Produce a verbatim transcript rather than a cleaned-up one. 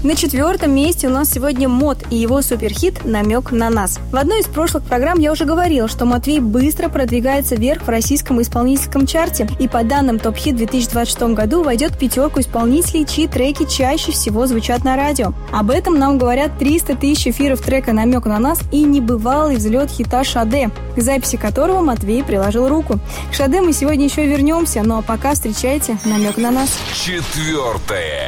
На четвертом месте у нас сегодня Мот и его суперхит «Намек на нас». В одной из прошлых программ я уже говорила, что Матвей быстро продвигается вверх в российском исполнительском чарте и по данным ТОП-хит в две тысячи двадцать шестом году войдет в пятерку исполнителей, чьи треки чаще всего звучат на радио. Об этом нам говорят триста тысяч эфиров трека «Намек на нас» и небывалый взлет хита «Шаде», к записи которого Матвей приложил руку. К «Шаде» мы сегодня еще вернемся, ну а пока встречайте «Намек на нас». Четвертое.